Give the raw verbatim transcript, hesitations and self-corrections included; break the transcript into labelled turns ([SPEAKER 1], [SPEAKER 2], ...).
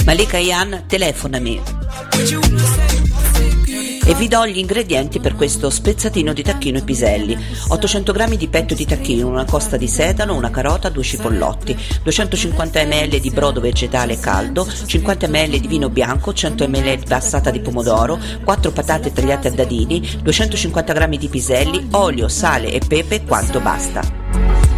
[SPEAKER 1] Malika Yan, telefonami. E vi do gli ingredienti per questo spezzatino di tacchino e piselli: ottocento grammi di petto di tacchino, una costa di sedano, una carota, due cipollotti, duecentocinquanta millilitri di brodo vegetale caldo, cinquanta millilitri di vino bianco, cento millilitri di passata di pomodoro, quattro patate tagliate a dadini, duecentocinquanta grammi di piselli, olio, sale e pepe quanto basta.